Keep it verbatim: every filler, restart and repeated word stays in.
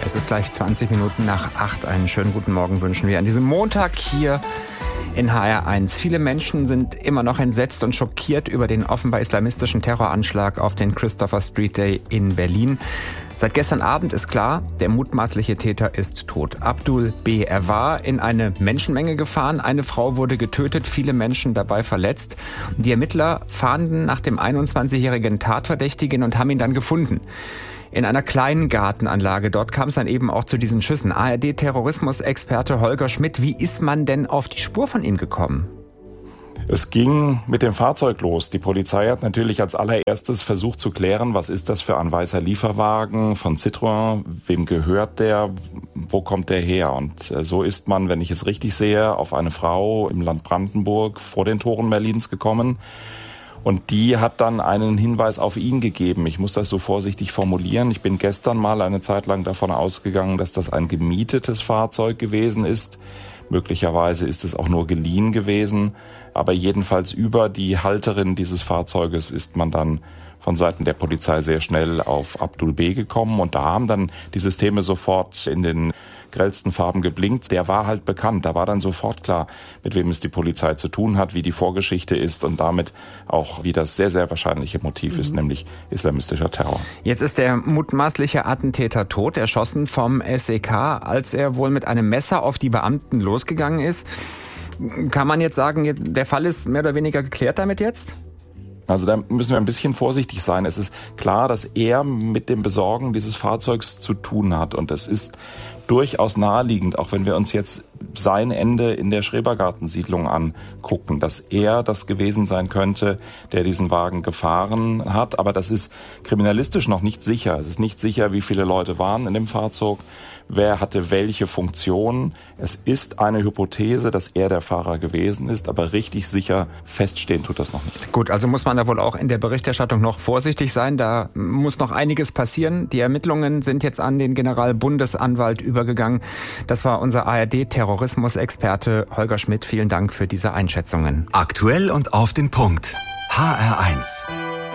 Es ist gleich zwanzig Minuten nach acht. Einen schönen guten Morgen wünschen wir an diesem Montag hier in H R eins. Viele Menschen sind immer noch entsetzt und schockiert über den offenbar islamistischen Terroranschlag auf den Christopher Street Day in Berlin. Seit gestern Abend ist klar, der mutmaßliche Täter ist tot. Abdul B. Er war in eine Menschenmenge gefahren. Eine Frau wurde getötet, viele Menschen dabei verletzt. Die Ermittler fahnden nach dem einundzwanzigjährigen Tatverdächtigen und haben ihn dann gefunden. In einer kleinen Gartenanlage. Dort kam es dann eben auch zu diesen Schüssen. A R D-Terrorismusexperte Holger Schmidt, wie ist man denn auf die Spur von ihm gekommen? Es ging mit dem Fahrzeug los. Die Polizei hat natürlich als allererstes versucht zu klären, was ist das für ein weißer Lieferwagen von Citroën, wem gehört der, wo kommt der her? Und so ist man, wenn ich es richtig sehe, auf eine Frau im Land Brandenburg vor den Toren Berlins gekommen. Und die hat dann einen Hinweis auf ihn gegeben. Ich muss das so vorsichtig formulieren. Ich bin gestern mal eine Zeit lang davon ausgegangen, dass das ein gemietetes Fahrzeug gewesen ist. Möglicherweise ist es auch nur geliehen gewesen. Aber jedenfalls über die Halterin dieses Fahrzeuges ist man dann von Seiten der Polizei sehr schnell auf Abdul B. gekommen. Und da haben dann die Systeme sofort in den grellsten Farben geblinkt. Der war halt bekannt. Da war dann sofort klar, mit wem es die Polizei zu tun hat, wie die Vorgeschichte ist und damit auch, wie das sehr, sehr wahrscheinliche Motiv mhm. ist, nämlich islamistischer Terror. Jetzt ist der mutmaßliche Attentäter tot, erschossen vom S E K, als er wohl mit einem Messer auf die Beamten losgegangen ist. Kann man jetzt sagen, der Fall ist mehr oder weniger geklärt damit jetzt? Also da müssen wir ein bisschen vorsichtig sein. Es ist klar, dass er mit dem Besorgen dieses Fahrzeugs zu tun hat. Und es ist durchaus naheliegend, auch wenn wir uns jetzt sein Ende in der Schrebergartensiedlung angucken, dass er das gewesen sein könnte, der diesen Wagen gefahren hat. Aber das ist kriminalistisch noch nicht sicher. Es ist nicht sicher, wie viele Leute waren in dem Fahrzeug, wer hatte welche Funktion. Es ist eine Hypothese, dass er der Fahrer gewesen ist, aber richtig sicher feststehen tut das noch nicht. Gut, also muss man da wohl auch in der Berichterstattung noch vorsichtig sein. Da muss noch einiges passieren. Die Ermittlungen sind jetzt an den Generalbundesanwalt übergegangen. Das war unser A R D-Terrorismusexperte Holger Schmidt. Vielen Dank für diese Einschätzungen. Aktuell und auf den Punkt. H R eins.